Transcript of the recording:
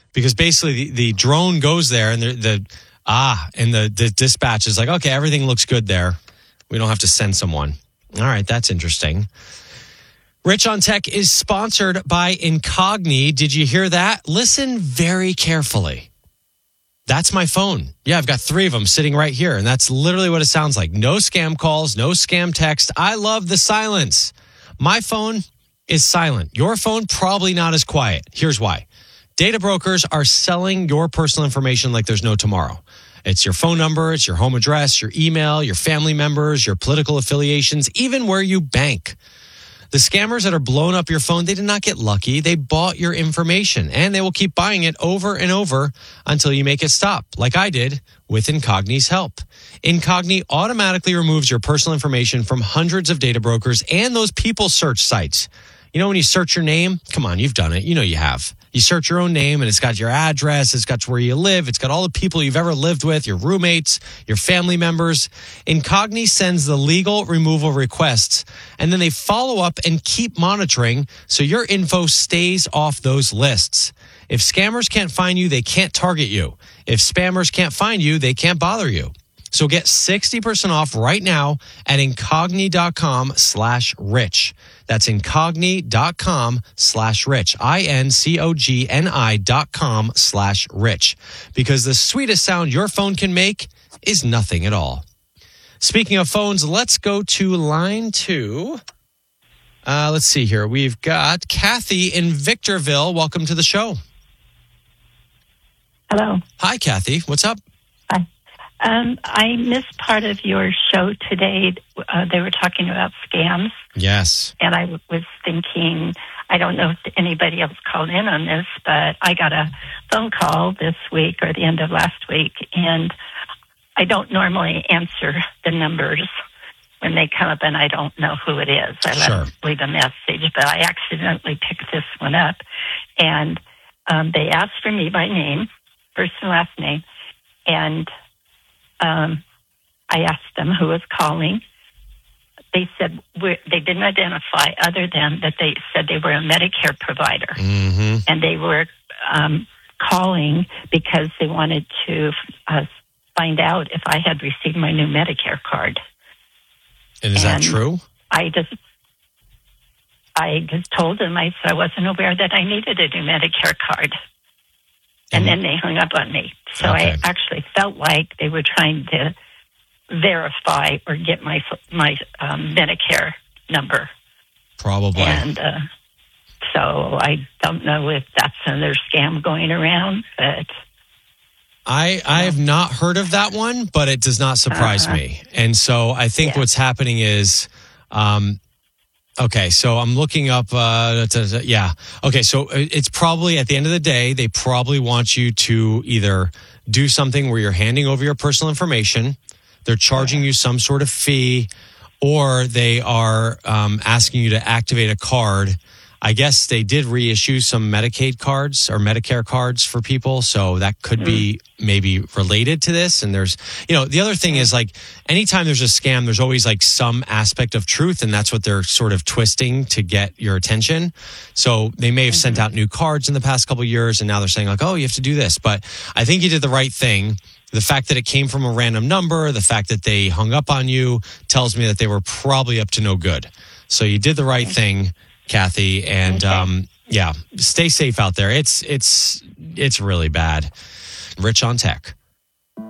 because basically the drone goes there and the dispatch is like, okay, everything looks good there. We don't have to send someone. All right, that's interesting. Rich on Tech is sponsored by Incogni. Did you hear that? Listen very carefully. That's my phone. Yeah, I've got 3 of them sitting right here, and that's literally what it sounds like. No scam calls, no scam text. I love the silence. My phone is silent. Your phone, probably not as quiet. Here's why. Data brokers are selling your personal information like there's no tomorrow. It's your phone number, it's your home address, your email, your family members, your political affiliations, even where you bank. The scammers that are blowing up your phone, they did not get lucky. They bought your information, and they will keep buying it over and over until you make it stop, like I did with Incogni's help. Incogni automatically removes your personal information from hundreds of data brokers and those people search sites. You know, when you search your name, come on, you've done it. You know you have. You search your own name and it's got your address, it's got where you live, it's got all the people you've ever lived with, your roommates, your family members. Incogni sends the legal removal requests and then they follow up and keep monitoring so your info stays off those lists. If scammers can't find you, they can't target you. If spammers can't find you, they can't bother you. So get 60% off right now at incogni.com/rich. That's incogni.com/rich. INCOGNI.com/rich. Because the sweetest sound your phone can make is nothing at all. Speaking of phones, let's go to line 2. Let's see here. We've got Kathy in Victorville. Welcome to the show. Hello. Hi, Kathy. What's up? Hi. I missed part of your show today. They were talking about scams. Yes. And I was thinking, I don't know if anybody else called in on this, but I got a phone call this week or the end of last week, and I don't normally answer the numbers when they come up, and I don't know who it is. I leave a message, but I accidentally picked this one up, and they asked for me by name, first and last name, and I asked them who was calling. They said they didn't identify other than that they said they were a Medicare provider. Mm-hmm. And they were calling because they wanted to find out if I had received my new Medicare card. And is that true? I just told them, I said I wasn't aware that I needed a new Medicare card. And then they hung up on me. So I actually felt like they were trying to verify or get my Medicare number. Probably. And so I don't know if that's another scam going around, but I have not heard of that one, but it does not surprise me. And so I think what's happening is, okay, so I'm looking up, Okay, so it's probably, at the end of the day, they probably want you to either do something where you're handing over your personal information, they're charging you some sort of fee, or they are asking you to activate a card. I guess they did reissue some Medicaid cards or Medicare cards for people, so that could be maybe related to this. And there's, the other thing is, like, anytime there's a scam, there's always like some aspect of truth, and that's what they're sort of twisting to get your attention. So they may have sent out new cards in the past couple of years, and now they're saying like, oh, you have to do this. But I think you did the right thing. The fact that it came from a random number, the fact that they hung up on you tells me that they were probably up to no good. So you did the right thing, Kathy, and stay safe out there. It's really bad. Rich on Tech.